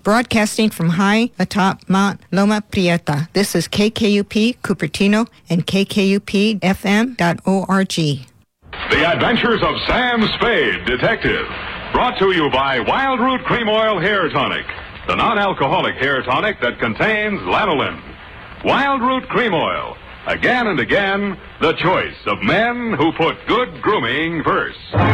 broadcasting from high atop Mount Loma Prieta. This is KKUP Cupertino and KKUPFM.org. The Adventures of Sam Spade, Detective. Brought to you by Wild Root Cream Oil Hair Tonic, the non-alcoholic hair tonic that contains lanolin. Wild Root Cream Oil. Again and again, the choice of men who put good grooming first.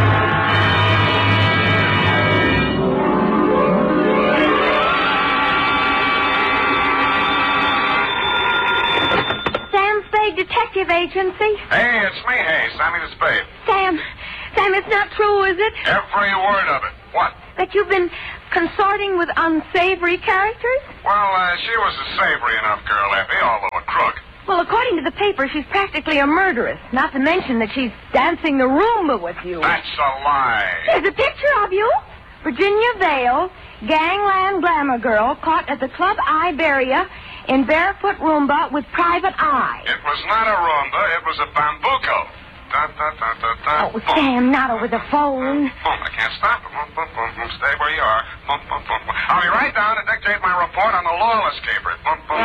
Sam Spade Detective Agency. Hey, it's me, Sammy the Spade. Sam, it's not true, is it? Every word of it. What? That you've been consorting with unsavory characters? Well, she was a savory enough girl, Effie, although a crook. Well, according to the paper, she's practically a murderess. Not to mention that she's dancing the Roomba with you. That's a lie. There's a picture of you. Virginia Vale, gangland glamour girl, caught at the Club Iberia in barefoot Roomba with private eye. It was not a Roomba, it was a bambuco. Oh, Sam, not over the phone. I can't stop it. Stay where you are. I'll be right down to dictate my report on the lawless caper.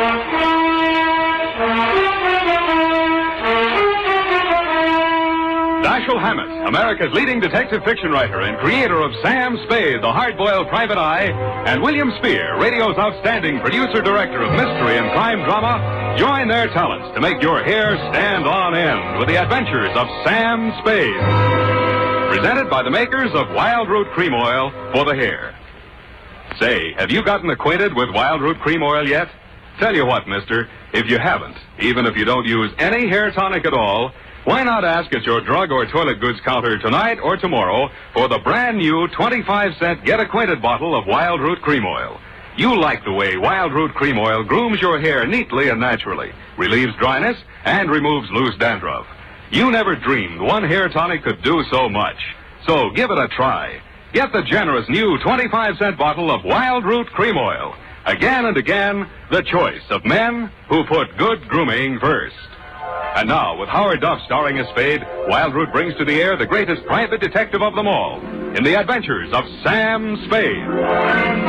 Dashiell Hammett, America's leading detective fiction writer and creator of Sam Spade, the hard-boiled private eye, and William Spear, radio's outstanding producer-director of mystery and crime drama, join their talents to make your hair stand on end with the adventures of Sam Spade. Presented by the makers of Wild Root Cream Oil for the hair. Say, have you gotten acquainted with Wild Root Cream Oil yet? Tell you what, mister, if you haven't, even if you don't use any hair tonic at all, why not ask at your drug or toilet goods counter tonight or tomorrow for the brand new 25-cent Get Acquainted bottle of Wild Root Cream Oil. You like the way Wild Root Cream Oil grooms your hair neatly and naturally, relieves dryness, and removes loose dandruff. You never dreamed one hair tonic could do so much. So give it a try. Get the generous new 25-cent bottle of Wild Root Cream Oil. Again and again, the choice of men who put good grooming first. And now, with Howard Duff starring as Spade, Wild Root brings to the air the greatest private detective of them all in the adventures of Sam Spade.